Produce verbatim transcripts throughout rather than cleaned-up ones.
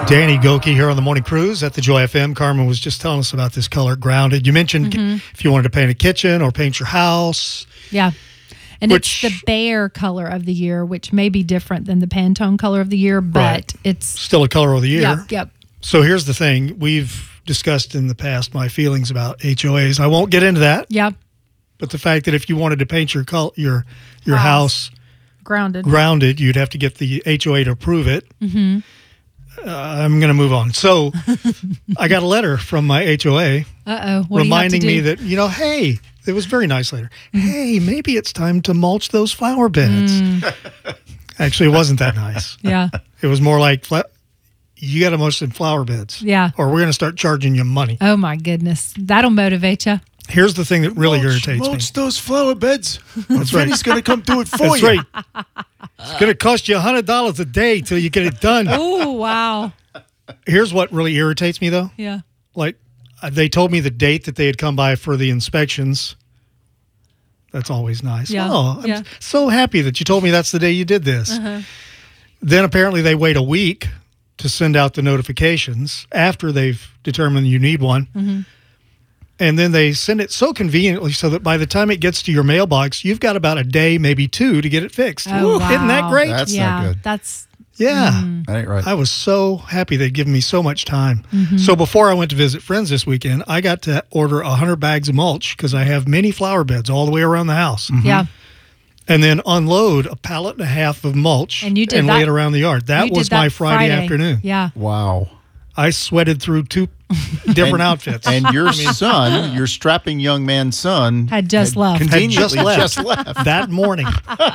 Danny Goki here on the Morning Cruise at the Joy F M. Carmen was just telling us about this color, Grounded. You mentioned mm-hmm. if you wanted to paint a kitchen or paint your house. Yeah. And which, it's the Behr color of the year, which may be different than the Pantone color of the year, but right. it's still a color of the year. Yep, yep. So here's the thing. We've discussed in the past my feelings about H O As. I won't get into that. Yep. But the fact that if you wanted to paint your col- your your house, house grounded, grounded, you'd have to get the H O A to approve it. Mm-hmm. Uh, I'm going to move on. So I got a letter from my H O A Uh-oh. What reminding do you me have to do? that, you know, hey, it was a very nice letter. Hey, maybe it's time to mulch those flower beds. Mm. Actually, it wasn't that nice. Yeah. It was more like, you got to mulch some flower beds. Yeah. Or we're going to start charging you money. Oh, my goodness. That'll motivate you. Here's the thing that really mulch, irritates mulch me. Mulch those flower beds. That's right. He's going to come do it for That's you. That's right. It's going to cost you one hundred dollars a day till you get it done. Oh, wow. Here's what really irritates me, though. Yeah. Like, uh, they told me the date that they had come by for the inspections. That's always nice. Yeah. Oh, I'm yeah. so happy that you told me that's the day you did this. Uh-huh. Then apparently they wait a week to send out the notifications after they've determined you need one. Mm-hmm. And then they send it so conveniently so that by the time it gets to your mailbox, you've got about a day, maybe two, to get it fixed. Oh, wow. Isn't that great? That's yeah, not good. That's yeah. Mm. That ain't right. I was so happy they'd given me so much time. Mm-hmm. So before I went to visit friends this weekend, I got to order one hundred bags of mulch because I have many flower beds all the way around the house. Mm-hmm. Yeah. And then unload a pallet and a half of mulch and, you did and that, lay it around the yard. That was that my Friday, Friday afternoon. Yeah. Wow. I sweated through two different and, outfits. And your son, your strapping young man's son, had just had left. Conveniently had just left. just left. that morning.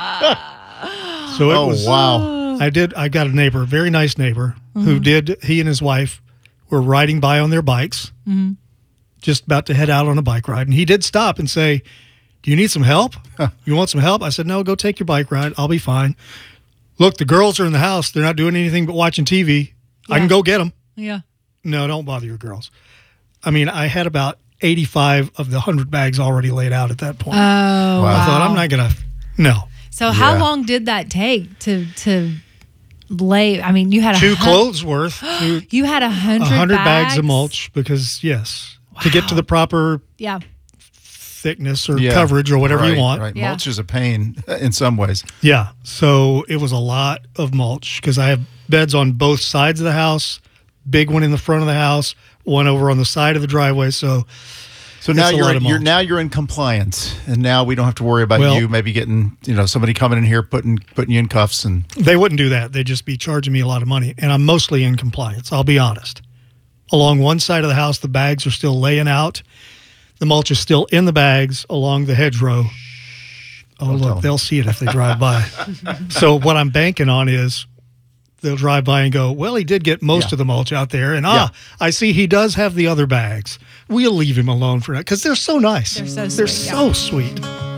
So it oh, was. wow. I did. I got a neighbor, a very nice neighbor, mm-hmm. who did. He and his wife were riding by on their bikes, mm-hmm. just about to head out on a bike ride, and he did stop and say, "Do you need some help? You want some help?" I said, "No, go take your bike ride. I'll be fine. Look, the girls are in the house. They're not doing anything but watching T V. Yeah. I can go get them." Yeah. No, don't bother your girls. I mean, I had about eighty-five of the one hundred bags already laid out at that point. Oh, wow. I thought, I'm not going to, no. So how Yeah. long did that take to to lay? I mean, you had a Two hun- clothes worth. Two, You had a hundred, a hundred bags? bags of mulch because, yes, to get to the proper Yeah. thickness or Yeah. coverage or whatever right, you want. Right. Yeah. Mulch is a pain in some ways. Yeah. So it was a lot of mulch because I have beds on both sides of the house, big one in the front of the house, one over on the side of the driveway. So, So now a you're, lot of you're mulch. now you're in compliance, and now we don't have to worry about Well- you maybe getting you know somebody coming in here putting putting you in cuffs and they wouldn't do that. They'd just be charging me a lot of money. And I'm mostly in compliance, I'll be honest. Along one side of the house, the bags are still laying out. The mulch is still in the bags along the hedgerow. Oh, Don't tell look, them. they'll see it if they drive by. So what I'm banking on is they'll drive by and go, well, he did get most Yeah. of the mulch out there. And, ah, I see he does have the other bags. We'll leave him alone for that because they're so nice. They're so They're sweet, so yeah. sweet.